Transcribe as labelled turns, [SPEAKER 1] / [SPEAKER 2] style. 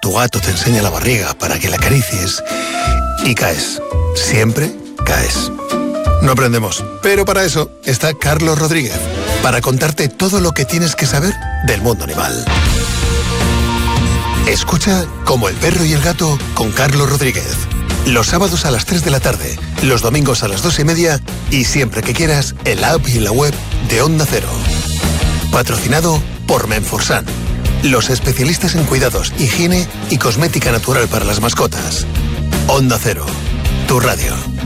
[SPEAKER 1] tu gato te enseña la barriga para que la acaricies y caes. Siempre caes. No aprendemos, pero para eso está Carlos Rodríguez, para contarte todo lo que tienes que saber del mundo animal. Escucha Como el perro y el gato con Carlos Rodríguez. Los sábados a las 3 de la tarde, los domingos a las 2:30 y siempre que quieras en la app y en la web de Onda Cero. Patrocinado por Menforsan, los especialistas en cuidados, higiene y cosmética natural para las mascotas. Onda Cero, tu radio.